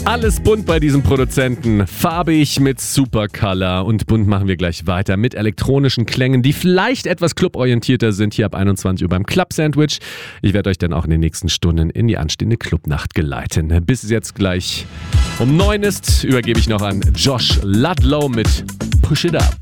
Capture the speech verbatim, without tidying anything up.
Alles bunt bei diesem Produzenten. Farbig mit Supercolor. Und bunt machen wir gleich weiter mit elektronischen Klängen, die vielleicht etwas cluborientierter sind, hier ab einundzwanzig Uhr beim Club Sandwich. Ich werde euch dann auch in den nächsten Stunden in die anstehende Clubnacht geleiten. Bis es jetzt gleich um neun ist, übergebe ich noch an Josh Ludlow mit Push It Up.